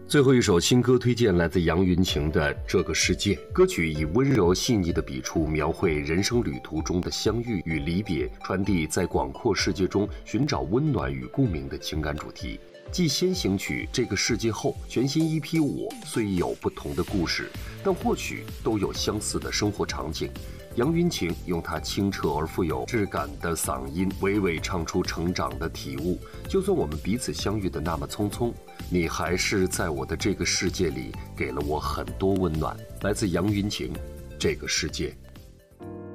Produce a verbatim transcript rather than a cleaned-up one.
最后一首新歌推荐来自杨云晴的《这个世界》。歌曲以温柔细腻的笔触描绘人生旅途中的相遇与离别，传递在广阔世界中寻找温暖与共鸣的情感主题。继先行曲《这个世界》后，全新 E P 我虽有不同的故事，但或许都有相似的生活场景。杨云晴用她清澈而富有质感的嗓音，娓娓唱出成长的体悟。就算我们彼此相遇的那么匆匆，你还是在我的这个世界里给了我很多温暖。来自杨云晴，《这个世界》。